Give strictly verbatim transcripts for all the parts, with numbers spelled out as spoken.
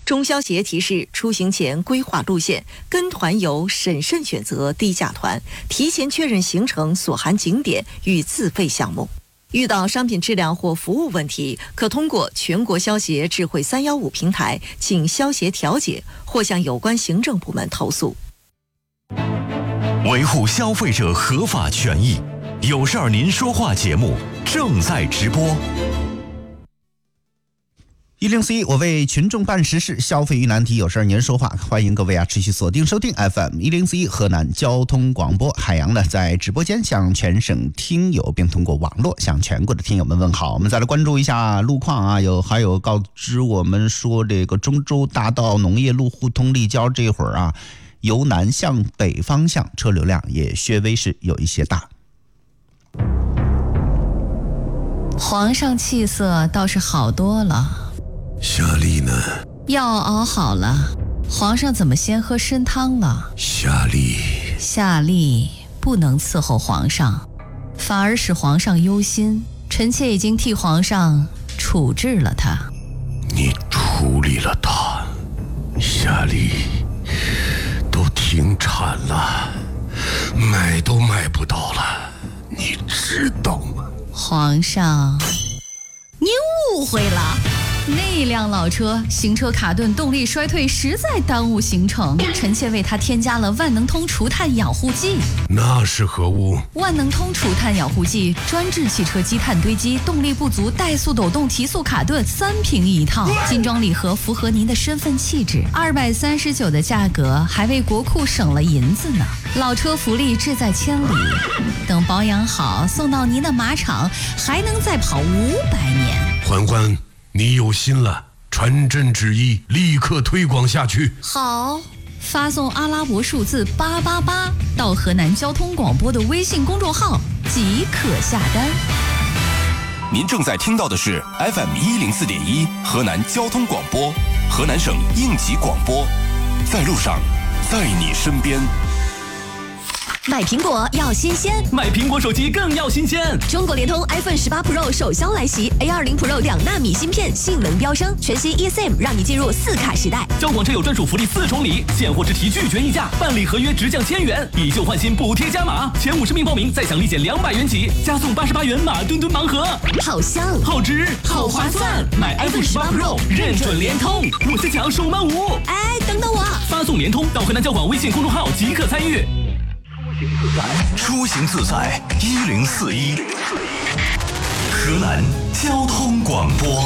中消协提示，出行前规划路线，跟团游审慎选择低价团，提前确认行程所含景点与自费项目。遇到商品质量或服务问题，可通过全国消协智慧三一五平台，请消协调解或向有关行政部门投诉。 维护消费者合法权益，有事儿您说话节目正在直播。 一零四一，我为群众办实事，消费与难题，有事您说话，欢迎各位啊持续锁定收听 F M 一零四一河南交通广播。海洋呢在直播间向全省听友，并通过网络向全国的听友们问好。我们再来关注一下路况啊，有还有告知我们说，这个中州大道农业路互通立交这会儿啊，由南向北方向车流量也略微是有一些大。 皇上气色倒是好多了。 夏丽呢？ 药熬好了，皇上怎么先喝参汤了？ 夏丽， 夏丽不能伺候皇上，反而使皇上忧心。臣妾已经替皇上处置了他。 你处理了他？夏丽，都停产了，买都买不到了，你知道吗？ 皇上，您误会了。那辆老车行车卡顿，动力衰退，实在耽误行程。臣妾为他添加了万能通除碳养护剂。 那是何物？ 万能通除碳养护剂专治汽车积碳堆积、动力不足、怠速抖动、提速卡顿，三瓶一套，精装礼盒，符合您的身份气质。二百三十九的价格，还为国库省了银子呢。老车福利志在千里，等保养好，送到您的马场，还能再跑五百年。 欢欢，你有心了，传朕旨意，立刻推广下去。 好，发送阿拉伯数字八八八到河南交通广播的微信公众号即可下单。 您正在听到的是 F M 一零四点一河南交通广播，河南省应急广播，在路上，在你身边。 买苹果要新鲜， 买苹果手机更要新鲜。 中国联通 iPhone 十八 Pro 首销来袭 ，A 二十 Pro 两纳米芯片性能飙升，全新 E S I M 让你进入四卡时代。 交广车友专属福利四重礼，现货直提拒绝议价，办理合约直降千元，以旧换新补贴加码，前五十名报名再享立减两百元起，加送八十八元马墩墩盲盒。 好香， 好值，好划算！买 iPhone 十八 Pro 认准联通，我先抢手慢无。 哎，等等我！ 发送联通到河南交广微信公众号即可参与。 出行自在一零四一，河南交通广播。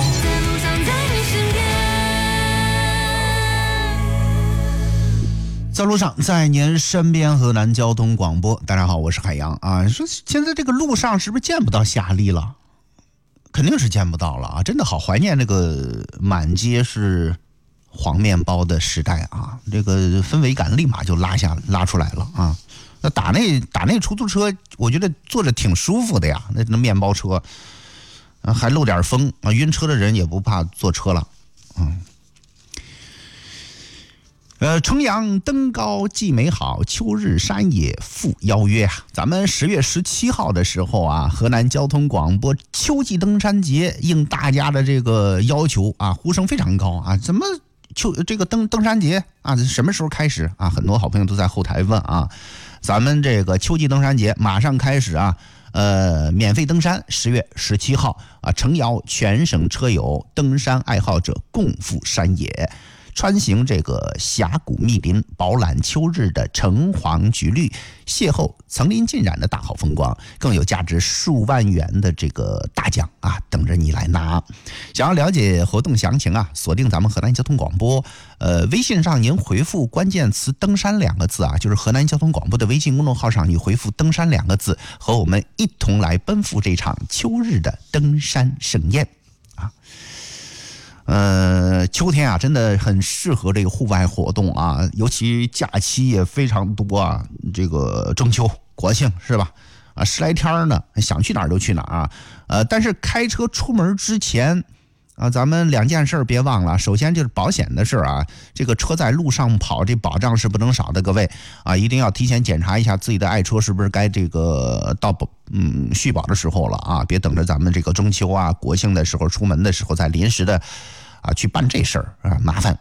在路上，在您身边，河南交通广播。大家好，我是海洋啊。说现在这个路上是不是见不到夏利了？肯定是见不到了啊！真的好怀念这个满街是黄面包的时代啊！这个氛围感立马就拉下拉出来了啊！那打那打那出租车，我觉得坐着挺舒服的呀。那那面包车，啊、还漏点风啊，晕车的人也不怕坐车了，嗯。呃，重阳登高既美好，秋日山野复邀约啊！咱们十月十七号的时候啊，河南交通广播秋季登山节应大家的这个要求啊，呼声非常高啊！怎么秋这个登登山节啊，什么时候开始啊？很多好朋友都在后台问啊。咱们这个秋季登山节马上开始啊，呃，免费登山，十月十七号啊，诚邀全省车友、登山爱好者共赴山野。穿行这个峡谷密林，饱览秋日的橙黄橘绿，邂逅层林尽染的大好风光，更有价值数万元的这个大奖啊，等着你来拿。想要了解活动详情啊，锁定咱们河南交通广播，呃，微信上您回复关键词“登山”两个字啊，就是河南交通广播的微信公众号上，你回复“登山”两个字，和我们一同来奔赴这场秋日的登山盛宴啊。呃，秋天啊，真的很适合这个户外活动啊，尤其假期也非常多啊。这个中秋、国庆是吧？啊，十来天呢，想去哪儿就去哪儿啊。呃，但是开车出门之前啊，咱们两件事别忘了。首先就是保险的事啊，这个车在路上跑，这保障是不能少的，各位啊，一定要提前检查一下自己的爱车是不是该这个到保嗯续保的时候了啊，别等着咱们这个中秋啊、国庆的时候出门的时候再临时的。啊，去办这事儿啊，麻烦